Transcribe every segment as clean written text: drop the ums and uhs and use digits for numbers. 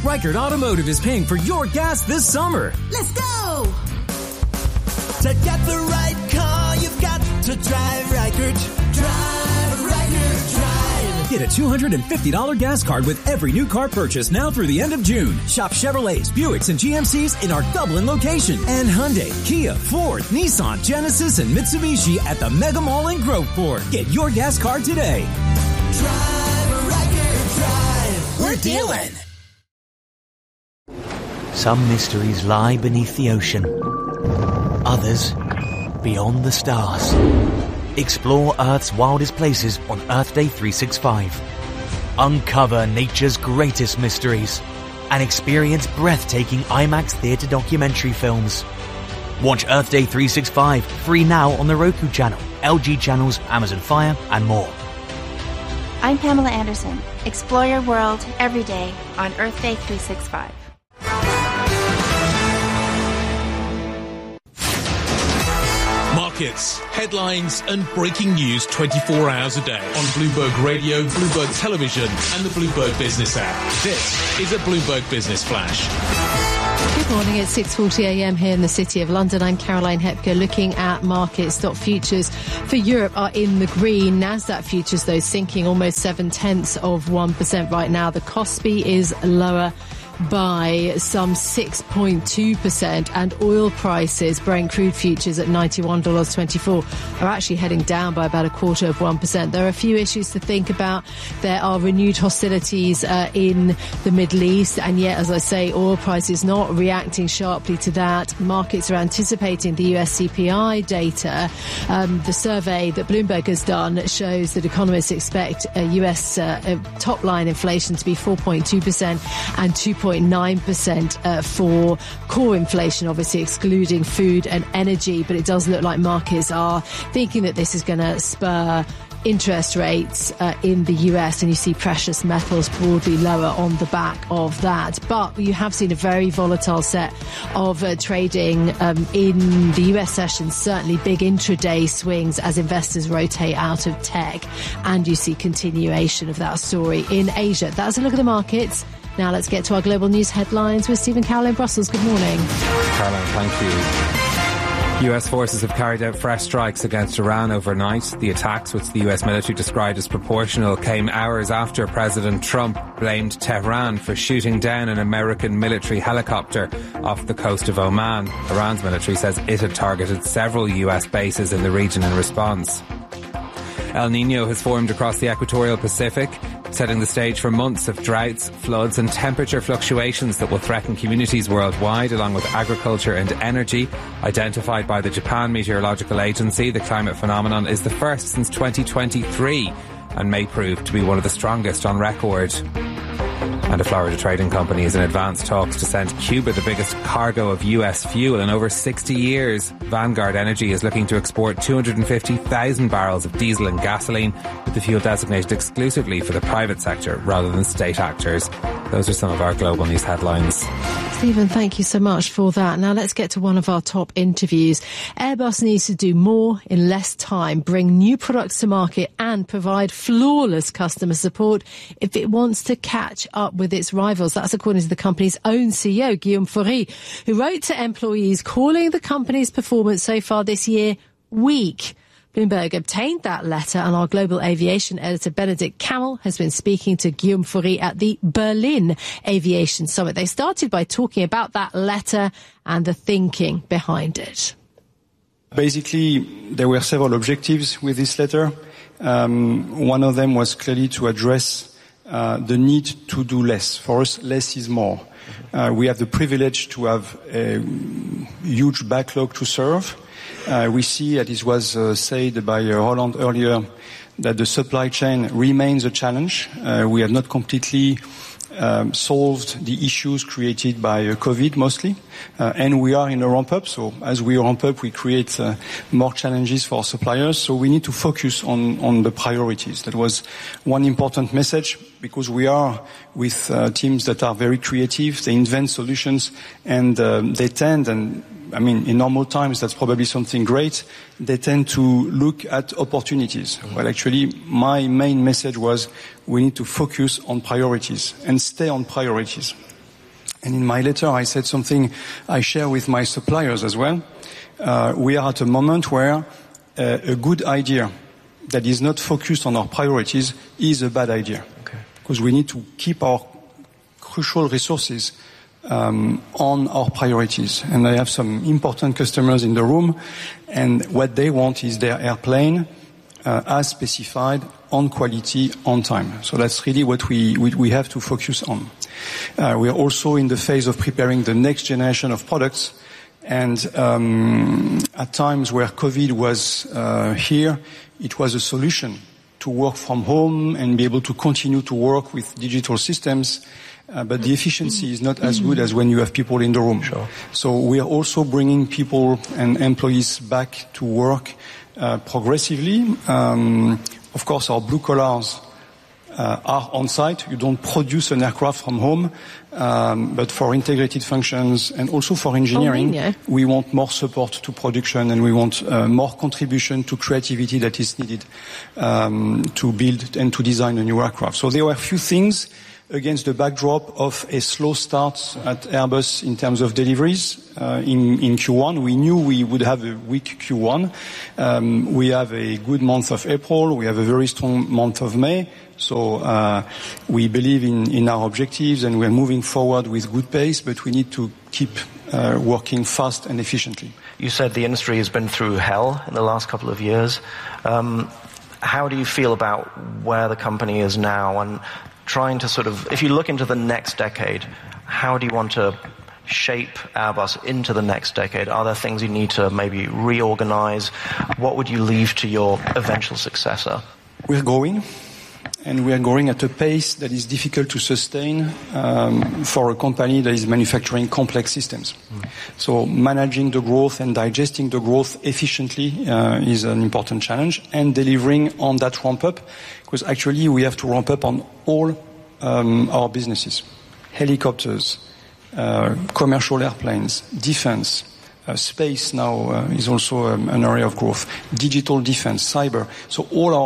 Reichert Automotive is paying for your gas this summer. Let's go! To get the right car, you've got to drive Reichert. Drive Reichert, drive. Get a $250 gas card with every new car purchase now through the end of June. Shop Chevrolets, Buicks, and GMCs in our Dublin location. And Hyundai, Kia, Ford, Nissan, Genesis, and Mitsubishi at the Mega Mall in Groveport. Get your gas card today. Drive Reichert, drive. We're dealing. Some mysteries lie beneath the ocean. Others beyond the stars. Explore Earth's wildest places on Earth Day 365. Uncover nature's greatest mysteries and experience breathtaking IMAX theatre documentary films. Watch Earth Day 365 free now on the Roku channel, LG channels, Amazon Fire, and more. I'm Pamela Anderson. Explore your world every day on Earth Day 365. Markets, headlines and breaking news 24 hours a day on Bloomberg Radio, Bloomberg Television and the Bloomberg Business app. This is a Bloomberg Business Flash. Good morning. It's 6:40 a.m. here in the City of London. I'm Caroline Hepker looking at markets. Stock futures for Europe are in the green. Nasdaq futures, though, sinking almost 0.7% right now. The Kospi is lower by some 6.2%, and oil prices, Brent crude futures at $91.24, are actually heading down by about 0.25%. There are a few issues to think about. There are renewed hostilities in the Middle East, and yet, as I say, oil prices not reacting sharply to that. Markets are anticipating the US CPI data. The survey that Bloomberg has done shows that economists expect US top-line inflation to be 4.2% and 2.9% for core inflation, obviously excluding food and energy. But it does look like markets are thinking that this is going to spur interest rates in the US, and you see precious metals broadly lower on the back of that. But you have seen a very volatile set of trading in the US session, certainly big intraday swings as investors rotate out of tech, and you see continuation of that story in Asia. That's a look at the markets. Now let's get to our global news headlines with Stephen Cowell in Brussels. Good morning. Caroline, thank you. US forces have carried out fresh strikes against Iran overnight. The attacks, which the US military described as proportional, came hours after President Trump blamed Tehran for shooting down an American military helicopter off the coast of Oman. Iran's military says it had targeted several US bases in the region in response. El Niño has formed across the equatorial Pacific, setting the stage for months of droughts, floods and temperature fluctuations that will threaten communities worldwide, along with agriculture and energy. Identified by the Japan Meteorological Agency, the climate phenomenon is the first since 2023 and may prove to be one of the strongest on record. And a Florida trading company is in advanced talks to send Cuba the biggest cargo of US fuel in over 60 years. Vanguard Energy is looking to export 250,000 barrels of diesel and gasoline, with the fuel designated exclusively for the private sector rather than state actors. Those are some of our global news headlines. Stephen, thank you so much for that. Now let's get to one of our top interviews. Airbus needs to do more in less time, bring new products to market and provide flawless customer support if it wants to catch up with its rivals. That's according to the company's own CEO, Guillaume Faury, who wrote to employees calling the company's performance so far this year weak. Bloomberg obtained that letter, and our global aviation editor Benedict Camel has been speaking to Guillaume Faury at the Berlin Aviation Summit. They started by talking about that letter and the thinking behind it. Basically, there were several objectives with this letter. One of them was clearly to address the need to do less. For us, less is more. We have the privilege to have a huge backlog to serve. We see, as it was said by Roland earlier, that the supply chain remains a challenge. We have not completely solved the issues created by COVID mostly, and we are in a ramp-up. So as we ramp up, we create more challenges for suppliers. So we need to focus on the priorities. That was one important message, because we are with teams that are very creative. They invent solutions, and they tend, and I mean, in normal times, that's probably something great. They tend to look at opportunities. Well, actually, my main message was we need to focus on priorities and stay on priorities. And in my letter, I said something I share with my suppliers as well. We are at a moment where a good idea that is not focused on our priorities is a bad idea. Okay. Because we need to keep our crucial resources on our priorities. And I have some important customers in the room, and what they want is their airplane as specified, on quality, on time. So that's really what we have to focus on. We are also in the phase of preparing the next generation of products, and at times where COVID was here, it was a solution to work from home and be able to continue to work with digital systems, but the efficiency is not as good as when you have people in the room. Sure. So we are also bringing people and employees back to work progressively. Of course, our blue collars are on site. You don't produce an aircraft from home, but for integrated functions and also for engineering, we want more support to production, and we want more contribution to creativity that is needed to build and to design a new aircraft. So there were a few things against the backdrop of a slow start at Airbus in terms of deliveries in Q1. We knew we would have a weak Q1. We have a good month of April. We have a very strong month of May. So we believe in our objectives, and we're moving forward with good pace, but we need to keep working fast and efficiently. You said the industry has been through hell in the last couple of years. How do you feel about where the company is now, and trying to sort of, if you look into the next decade, how do you want to shape Airbus into the next decade? Are there things you need to maybe reorganize? What would you leave to your eventual successor? We're growing, and we are growing at a pace that is difficult to sustain for a company that is manufacturing complex systems. So managing the growth and digesting the growth efficiently is an important challenge, and delivering on that ramp-up, because actually we have to ramp up on all our businesses. Helicopters, commercial airplanes, defense, space now is also an area of growth, digital defense, cyber. So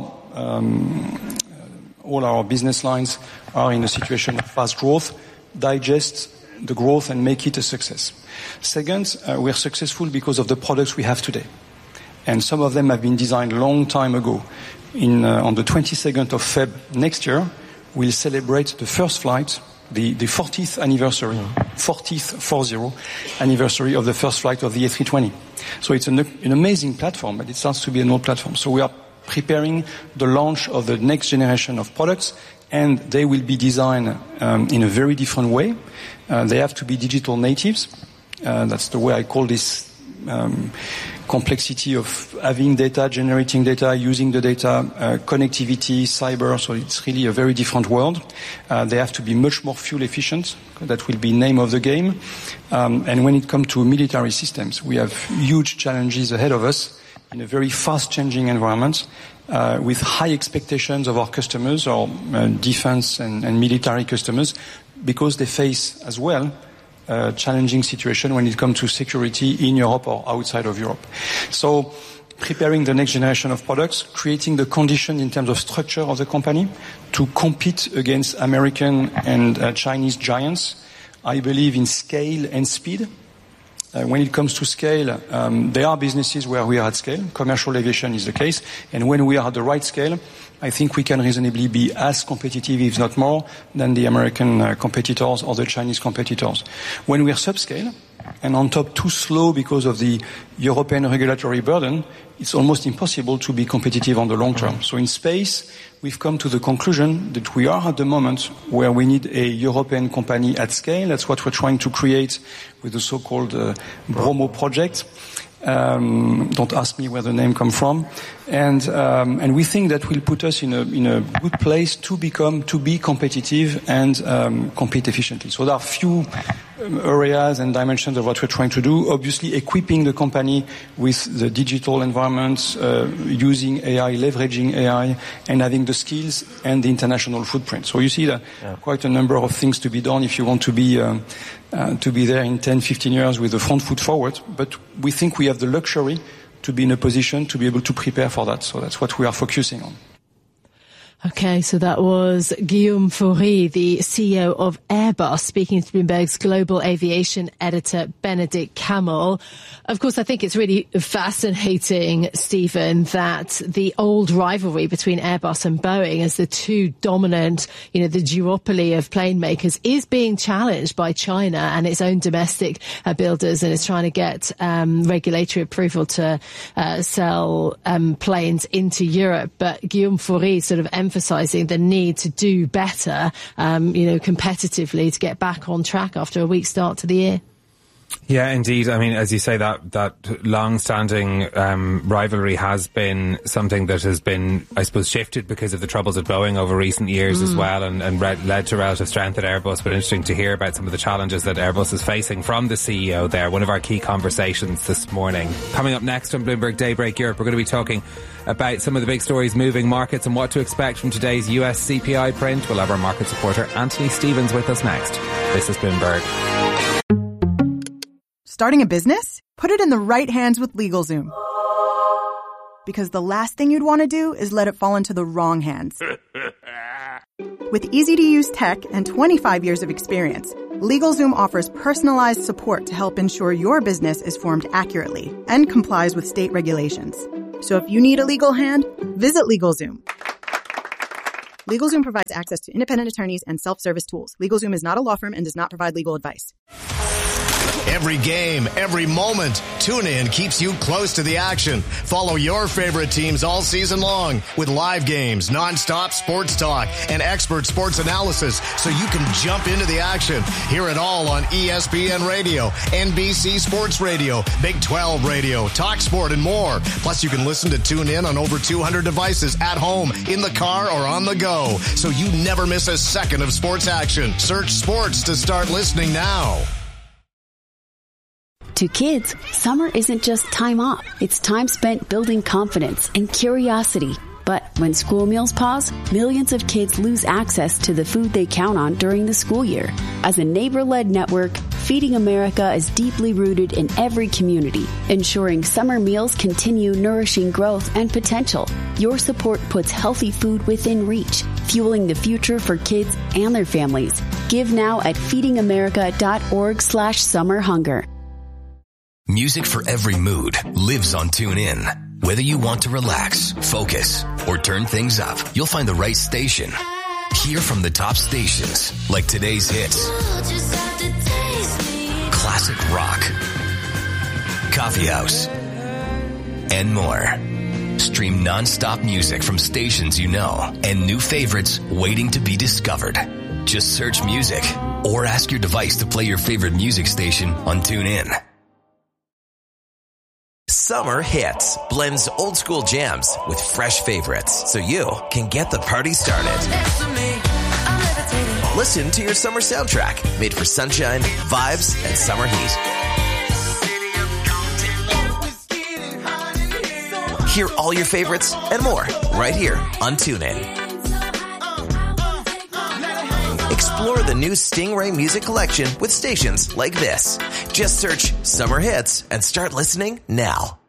all our business lines are in a situation of fast growth. Digest the growth and make it a success. Second, we are successful because of the products we have today. And some of them have been designed a long time ago. On the 22nd of Feb next year, we'll celebrate the first flight, the 40th anniversary, 40th anniversary of the first flight of the A320. So it's an amazing platform, but it starts to be an old platform. So we are preparing the launch of the next generation of products, and they will be designed in a very different way. They have to be digital natives. That's the way I call this complexity of having data, generating data, using the data, connectivity, cyber. So it's really a very different world. They have to be much more fuel efficient. That will be name of the game. And when it comes to military systems, we have huge challenges ahead of us in a very fast-changing environment, with high expectations of our customers, our defense and military customers, because they face as well a challenging situation when it comes to security in Europe or outside of Europe. So preparing the next generation of products, creating the condition in terms of structure of the company to compete against American and Chinese giants. I believe in scale and speed. When it comes to scale, there are businesses where we are at scale. Commercial aviation is the case. And when we are at the right scale, I think we can reasonably be as competitive, if not more, than the American competitors or the Chinese competitors. When we are subscale, and on top too slow because of the European regulatory burden, it's almost impossible to be competitive on the long term. So in space, we've come to the conclusion that we are at the moment where we need a European company at scale. That's what we're trying to create with the so-called Bromo project. Don't ask me where the name comes from. And we think that will put us in a good place to be competitive and compete efficiently. So there are few areas and dimensions of what we're trying to do. Obviously, equipping the company with the digital environments, using AI, leveraging AI, and having the skills and the international footprint. So you see that quite a number of things to be done if you want to be there in 10, 15 years with the front foot forward. But we think we have the luxury to be in a position to be able to prepare for that. So that's what we are focusing on. Okay, so that was Guillaume Faury, the CEO of Airbus, speaking to Bloomberg's global aviation editor, Benedict Camel. Of course, I think it's really fascinating, Stephen, that the old rivalry between Airbus and Boeing as the two dominant, the duopoly of plane makers is being challenged by China and its own domestic builders, and is trying to get regulatory approval to sell planes into Europe. But Guillaume Faury sort of emphasising the need to do better, competitively, to get back on track after a weak start to the year. Yeah, indeed. I mean, as you say, that long-standing rivalry has been something that has been, I suppose, shifted because of the troubles at Boeing over recent years as well, and led to relative strength at Airbus. But interesting to hear about some of the challenges that Airbus is facing from the CEO there. One of our key conversations this morning. Coming up next on Bloomberg Daybreak Europe, we're going to be talking about some of the big stories moving markets and what to expect from today's US CPI print. We'll have our markets reporter Anthony Stevens with us next. This is Bloomberg. Starting a business? Put it in the right hands with LegalZoom. Because the last thing you'd want to do is let it fall into the wrong hands. With easy-to-use tech and 25 years of experience, LegalZoom offers personalized support to help ensure your business is formed accurately and complies with state regulations. So if you need a legal hand, visit LegalZoom. LegalZoom provides access to independent attorneys and self-service tools. LegalZoom is not a law firm and does not provide legal advice. Every game, every moment, TuneIn keeps you close to the action. Follow your favorite teams all season long with live games, nonstop sports talk, and expert sports analysis so you can jump into the action. Hear it all on ESPN Radio, NBC Sports Radio, Big 12 Radio, TalkSport, and more. Plus, you can listen to TuneIn on over 200 devices at home, in the car, or on the go, so you never miss a second of sports action. Search sports to start listening now. To kids, summer isn't just time off. It's time spent building confidence and curiosity. But when school meals pause, millions of kids lose access to the food they count on during the school year. As a neighbor-led network, Feeding America is deeply rooted in every community, ensuring summer meals continue nourishing growth and potential. Your support puts healthy food within reach, fueling the future for kids and their families. Give now at feedingamerica.org/summerhunger. Music for every mood lives on TuneIn. Whether you want to relax, focus, or turn things up, you'll find the right station. Hear from the top stations, like today's hits, classic rock, coffee house, and more. Stream non-stop music from stations you know and new favorites waiting to be discovered. Just search music or ask your device to play your favorite music station on TuneIn. Summer Hits blends old school jams with fresh favorites so you can get the party started. Listen to your summer soundtrack made for sunshine, vibes, and summer heat. Hear all your favorites and more right here on TuneIn. Explore the new Stingray music collection with stations like this. Just search Summer Hits and start listening now.